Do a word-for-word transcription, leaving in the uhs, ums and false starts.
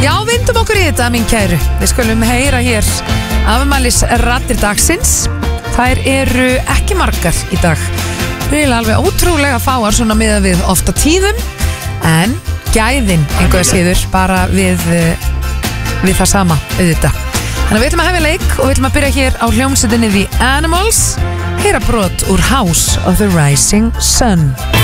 Já, vindum okkur í þetta, mín kæru. Við skulum heyra hér afmælis raddir dagsins. Þær eru ekki margar í dag. Það er alveg ótrúlega fáar svona miðað við ofta tíðum, en gæðin einhverja síður bara við, við það sama auðvitað. Þannig að við ætlum að hefja leik og við ætlum að byrja hér á hljómsveitinni The Animals. Heyra brot úr House of the Rising Sun.